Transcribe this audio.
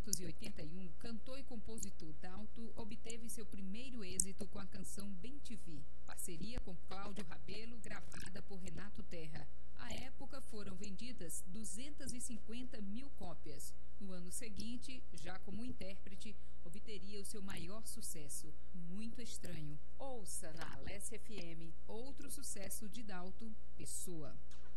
1981, cantor e compositor Dalto obteve seu primeiro êxito com a canção Bem Te Vi, parceria com Cláudio Rabelo, gravada por Renato Terra. À época foram vendidas 250 mil cópias. No ano seguinte, já como intérprete, obteria o seu maior sucesso, Muito Estranho. Ouça na Alessia FM outro sucesso de Dalto, Pessoa.